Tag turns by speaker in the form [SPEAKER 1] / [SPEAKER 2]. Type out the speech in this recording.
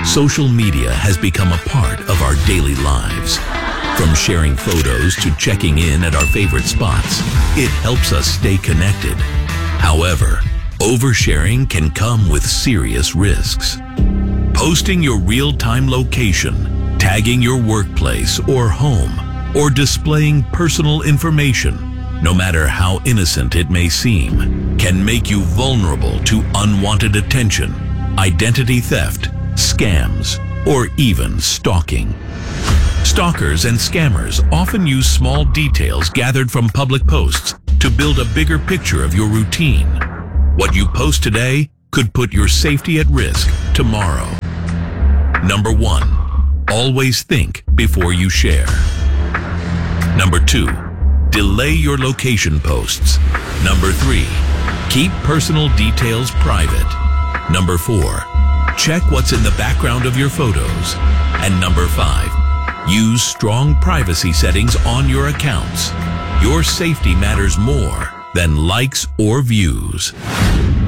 [SPEAKER 1] Social media has become a part of our daily lives. From sharing photos to checking in at our favorite spots, it helps us stay connected. However, oversharing can come with serious risks. Posting your real-time location, tagging your workplace or home, or displaying personal information, no matter how innocent it may seem, can make you vulnerable to unwanted attention, identity theft, scams, or even stalking. Stalkers and scammers often use small details gathered from public posts to build a bigger picture of your routine. What you post today could put your safety at risk tomorrow. Number 1. Always think before you share. Number 2. Delay your location posts. Number 3. Keep personal details private. Number 4. Check what's in the background of your photos. And number 5. Use strong privacy settings on your accounts. Your safety matters more than likes or views.